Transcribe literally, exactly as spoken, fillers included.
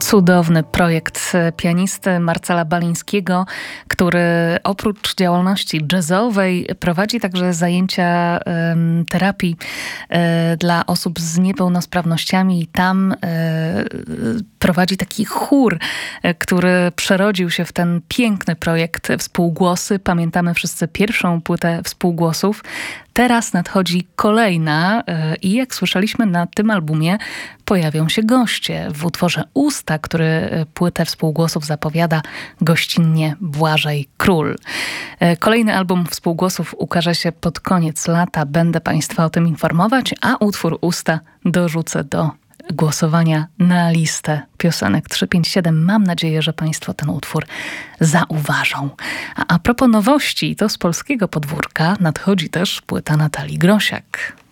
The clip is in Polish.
Cudowny projekt pianisty Marcela Balińskiego, który oprócz działalności jazzowej prowadzi także zajęcia um, terapii um, dla osób z niepełnosprawnościami i tam um, prowadzi taki chór, który przerodził się w ten piękny projekt Współgłosy. Pamiętamy wszyscy pierwszą płytę Współgłosów. Teraz nadchodzi kolejna i jak słyszeliśmy, na tym albumie pojawią się goście. W utworze Usta, który płytę Współgłosów zapowiada, gościnnie Błażej Król. Kolejny album Współgłosów ukaże się pod koniec lata. Będę Państwa o tym informować, a utwór Usta dorzucę do głosowania na listę piosenek trzy pięć siedem. Mam nadzieję, że Państwo ten utwór zauważą. A, a propos nowości, to z polskiego podwórka nadchodzi też płyta Natalii Grosiak.